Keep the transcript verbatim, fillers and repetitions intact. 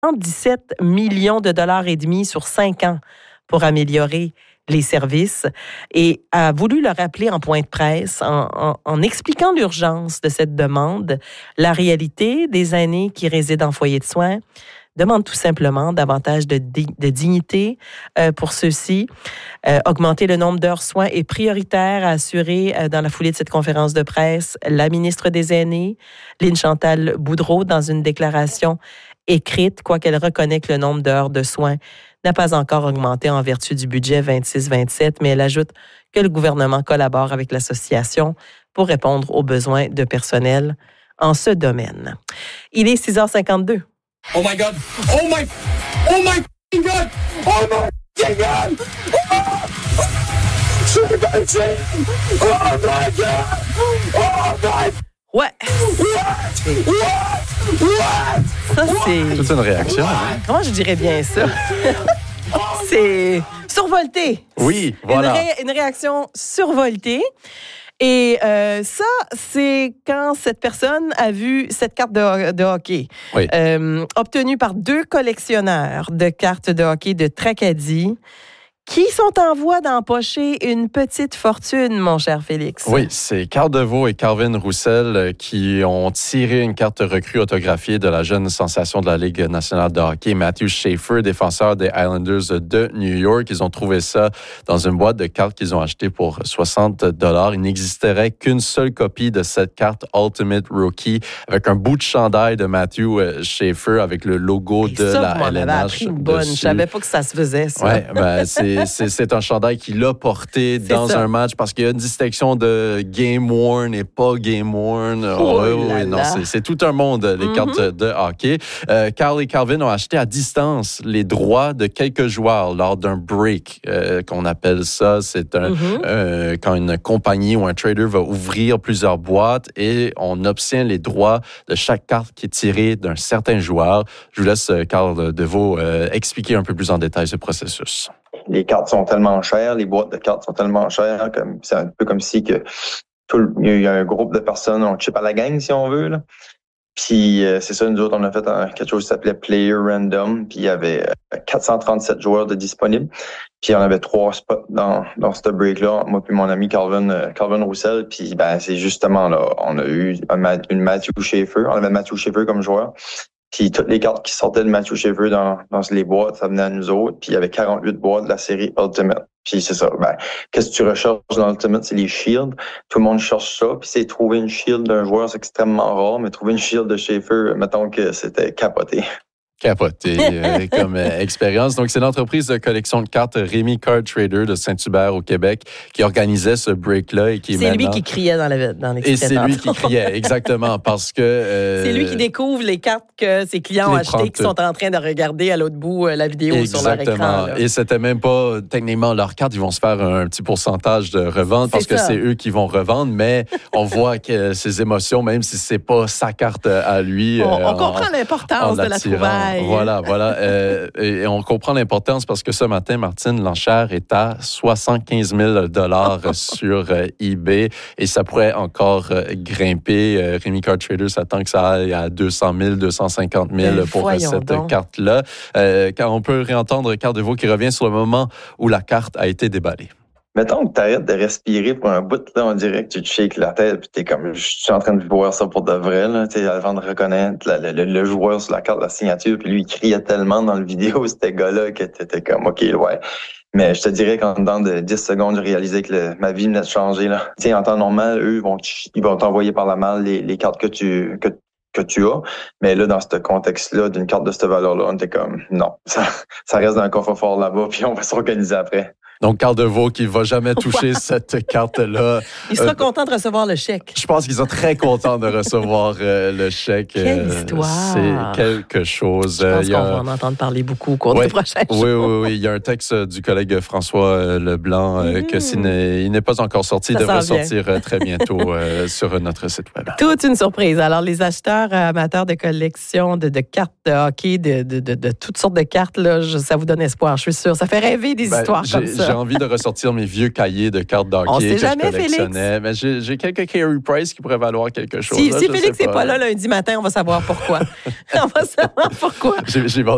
dix-sept millions de dollars et demi sur cinq ans pour améliorer les services et a voulu le rappeler en point de presse en, en, en expliquant l'urgence de cette demande, la réalité des aînés qui résident en foyer de soins. Demande tout simplement davantage de, di- de dignité euh, pour ceux-ci. Euh, augmenter le nombre d'heures soins est prioritaire à assurer euh, dans la foulée de cette conférence de presse la ministre des Aînés, Lynne Chantal Boudreau, dans une déclaration écrite, quoiqu'elle reconnaît que le nombre d'heures de soins n'a pas encore augmenté en vertu du budget vingt-six vingt-sept, mais elle ajoute que le gouvernement collabore avec l'association pour répondre aux besoins de personnel en ce domaine. Il est six heures cinquante-deux. Oh my God! Oh my! Oh my God! Oh my God! Oh! Super dancing! Oh my God! Oh my! Ouais! What? What? What? Ça, c'est... Toute une réaction. Hein? Comment je dirais bien ça? C'est survolté. Oui, voilà. Une, ré- une réaction survoltée. Et euh, ça, c'est quand cette personne a vu cette carte de, de hockey, Oui. euh, obtenue par deux collectionneurs de cartes de hockey de Tracadie, qui sont en voie d'empocher une petite fortune, mon cher Félix. Oui, c'est Carl Deveau et Calvin Roussel qui ont tiré une carte recrue autographiée de la jeune sensation de la Ligue nationale de hockey, Matthew Schaefer, défenseur des Islanders de New York. Ils ont trouvé ça dans une boîte de cartes qu'ils ont achetée pour soixante dollars. Il n'existerait qu'une seule copie de cette carte Ultimate Rookie avec un bout de chandail de Matthew Schaefer avec le logo Et de ça, la vous m'en L N avez H appris une bonne. dessus. Je savais pas que ça se faisait, ça. Oui, ben, c'est, c'est, c'est un chandail qu'il a porté C'est dans ça. un match parce qu'il y a une distinction de game worn et pas game worn. Oh oui, oui, là non, là. c'est, c'est tout un monde, les Mm-hmm. cartes de hockey. Euh, Carl et Calvin ont acheté à distance les droits de quelques joueurs lors d'un break, euh, qu'on appelle ça. C'est un, Mm-hmm. euh, quand une compagnie ou un trader va ouvrir plusieurs boîtes et on obtient les droits de chaque carte qui est tirée d'un certain joueur. Je vous laisse, euh, Carl Deveau, euh, expliquer un peu plus en détail ce processus. Les cartes sont tellement chères, les boîtes de cartes sont tellement chères, comme c'est un peu comme si que tout le, il y a un groupe de personnes, on chip à la gang si on veut là. Puis euh, c'est ça, nous autres on a fait un, quelque chose qui s'appelait Player Random, puis il y avait euh, quatre cent trente-sept joueurs de disponibles, puis on avait trois spots dans dans ce break là, moi puis mon ami Calvin euh, Calvin Roussel, puis ben c'est justement là, on a eu un, une Matthew Schaefer, on avait Matthew Schaefer comme joueur. Puis toutes les cartes qui sortaient de Matthew Schaefer dans, dans les boîtes, ça venait à nous autres. Puis il y avait quarante-huit boîtes de la série Ultimate. Puis c'est ça. Ben, qu'est-ce que tu recherches dans Ultimate? C'est les shields. Tout le monde cherche ça. Puis c'est trouver une shield d'un joueur, c'est extrêmement rare. Mais trouver une shield de Schaefer, mettons que c'était capoté. Capoté euh, comme euh, expérience. Donc, c'est l'entreprise de collection de cartes Rémi Card Trader de Saint-Hubert au Québec qui organisait ce break-là et qui est C'est maintenant... lui qui criait dans, la, dans l'extrait. Et c'est lui qui criait, exactement, parce que... Euh... C'est lui qui découvre les cartes que ses clients ont achetées, qui sont en train de regarder à l'autre bout euh, la vidéo exactement. sur leur écran. Là. Et c'était même pas techniquement leur carte. Ils vont se faire un petit pourcentage de revente parce C'est que ça. c'est eux qui vont revendre, mais on voit que ses émotions, même si c'est pas sa carte à lui... On, euh, on comprend en, l'importance en de la attirant. trouvaille. Voilà, voilà. Euh, et on comprend l'importance parce que ce matin, Martine, l'enchère est à soixante-quinze mille dollars sur euh, eBay et ça pourrait encore euh, grimper. Euh, Rémi Card Trader s'attend que ça aille à deux cent mille, deux cent cinquante mille Ben, pour euh, cette donc. carte-là. Euh, quand on peut réentendre Carl Deveau qui revient sur le moment où la carte a été déballée. Mettons que tu arrêtes de respirer pour un bout, là, on dirait que tu te shakes la tête, puis t'es comme, je suis en train de voir ça pour de vrai, là, tu sais, avant de reconnaître la, le, le joueur sur la carte de la signature, puis lui, il criait tellement dans le vidéo, ce gars-là, que t'étais comme, OK, ouais. Mais je te dirais qu'en dedans de dix secondes, j'ai réalisé que le, ma vie venait de changer, là. Tu sais, en temps normal, eux, ils vont, ils vont t'envoyer par la malle les, les cartes que tu, que, que tu as. Mais là, dans ce contexte-là, d'une carte de cette valeur-là, on était comme, non, ça, ça reste dans un coffre-fort là-bas, puis on va s'organiser après. Donc, Carl Deveau qui ne va jamais toucher cette carte-là. Il sera Euh, content de recevoir le chèque. Je pense qu'ils sont très contents de recevoir euh, le chèque. Quelle Euh, histoire! C'est quelque chose. Je Euh, pense il y qu'on a- va en entendre parler beaucoup au cours Ouais. des prochains Oui, jours. oui, oui. Il y a un texte du collègue François euh, Leblanc euh, Mhm. que s'il n'est, il n'est pas encore sorti, il Ça devrait s'en vient. sortir euh, très bientôt euh, sur notre site web. Toute une surprise. Alors, les acheteurs euh, amateurs de collection de, de cartes de hockey, de, de, de, de toutes sortes de cartes, là, je- ça vous donne espoir, je suis sûre. Ça fait rêver des Ben, histoires j'ai, comme ça. j'ai envie de ressortir mes vieux cahiers de cartes On d'hockey sait que jamais, je collectionnais. Félix. Mais j'ai, j'ai quelques Carey Price qui pourraient valoir quelque chose. Si, là, si je Félix sais n'est pas là lundi matin, on va savoir pourquoi. on va savoir pourquoi. J'ai, j'ai